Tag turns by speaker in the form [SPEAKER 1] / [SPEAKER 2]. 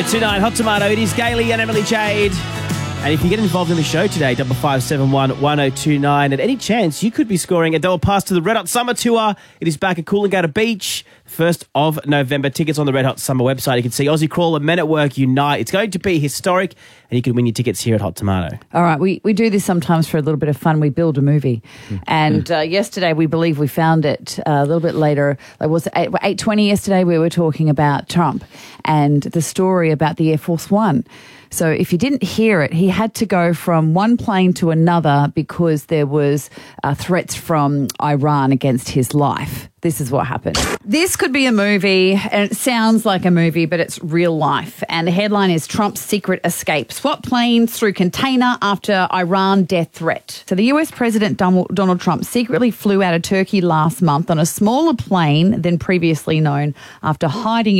[SPEAKER 1] 1029 Hot Tomato. It is Gailey and Emily Jade. And if you get involved in the show today, 5571 1029, at any chance you could be scoring a double pass to the Red Hot Summer Tour. It is back at Coolangatta Beach, 1st of November. Tickets on the Red Hot Summer website. You can see Aussie Crawler, Men at Work unite. It's going to be historic, and you can win your tickets here at Hot Tomato.
[SPEAKER 2] All right, we do this sometimes for a little bit of fun. We build a movie. And yesterday we believe we found it a little bit later. It was 8:20 yesterday. We were talking about Trump and the story about the Air Force One. So if you didn't hear it, he had to go from one plane to another because there was threats from Iran against his life. This is what happened. This could be a movie, and it sounds like a movie, but it's real life. And the headline is Trump's secret escape. Swap planes through container after Iran death threat. So the US President Donald Trump secretly flew out of Turkey last month on a smaller plane than previously known after hiding